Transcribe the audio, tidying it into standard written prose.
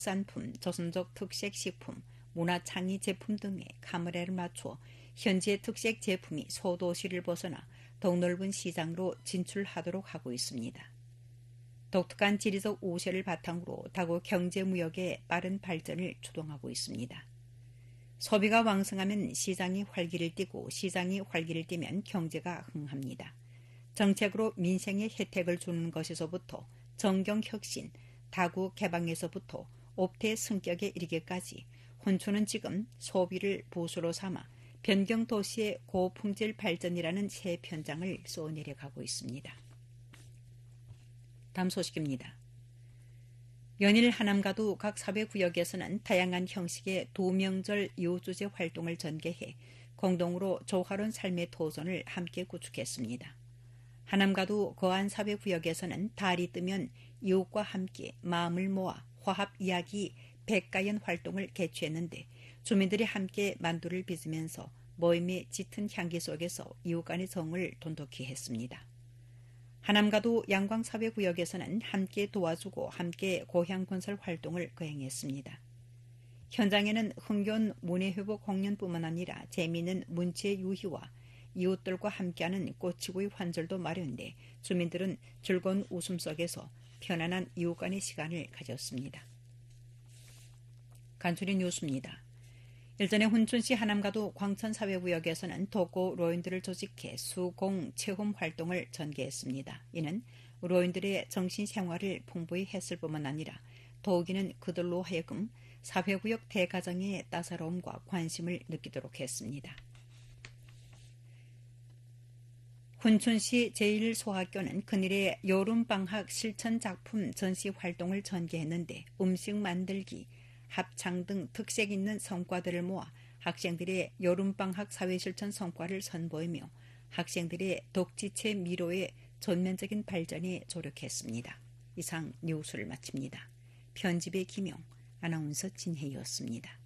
특산품, 조선족 특색식품, 문화창의 제품 등의 카메라를 맞추어 현재 특색 제품이 소도시를 벗어나 더욱 넓은 시장으로 진출하도록 하고 있습니다. 독특한 지리적 우세를 바탕으로 다국 경제무역의 빠른 발전을 주동하고 있습니다. 소비가 왕성하면 시장이 활기를 띠고 시장이 활기를 띠면 경제가 흥합니다. 정책으로 민생에 혜택을 주는 것에서부터 정경혁신, 다국 개방에서부터 옵태 승격에 이르기까지 혼초는 지금 소비를 보수로 삼아 변경도시의 고품질 발전이라는 새 편장을 쏘내려가고 있습니다. 다음 소식입니다. 연일 하남가도 각 사회구역에서는 다양한 형식의 도명절 이웃주제 활동을 전개해 공동으로 조화로운 삶의 도전을 함께 구축했습니다. 하남가도 거안 사회구역에서는 달이 뜨면 이웃과 함께 마음을 모아 화합 이야기 백가연 활동을 개최했는데 주민들이 함께 만두를 빚으면서 모임의 짙은 향기 속에서 이웃 간의 정을 돈독히 했습니다. 하남가도 양광사회구역에서는 함께 도와주고 함께 고향건설 활동을 거행했습니다. 현장에는 흥겨운 문해회복 공연뿐만 아니라 재미있는 문체 유희와 이웃들과 함께하는 꼬치구이 환절도 마련돼 주민들은 즐거운 웃음 속에서 편안한 이웃 간의 시간을 가졌습니다. 간추린 뉴스입니다. 일전에 훈춘시 하남가도 광천사회구역에서는 독거 로인들을 조직해 수공 체험 활동을 전개했습니다. 이는 로인들의 정신생활을 풍부히 했을 뿐만 아니라 더욱이는 그들로 하여금 사회구역 대가정의 따사로움과 관심을 느끼도록 했습니다. 훈춘시 제1소학교는 그늘의 여름방학 실천작품 전시 활동을 전개했는데 음식 만들기, 합창 등 특색 있는 성과들을 모아 학생들의 여름방학 사회실천 성과를 선보이며 학생들의 독지체 미로의 전면적인 발전에 조력했습니다. 이상 뉴스를 마칩니다. 편집의 김용, 아나운서 진혜였습니다.